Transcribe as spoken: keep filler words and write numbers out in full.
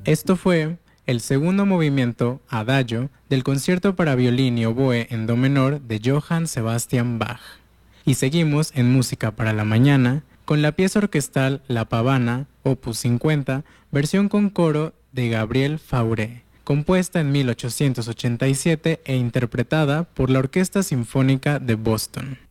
Esto fue el segundo movimiento, Adagio, del concierto para violín y oboe en do menor de Johann Sebastian Bach. Y seguimos en Música para la Mañana con la pieza orquestal La Pavana, opus cincuenta, versión con coro de Gabriel Fauré, compuesta en mil ochocientos ochenta y siete e interpretada por la Orquesta Sinfónica de Boston.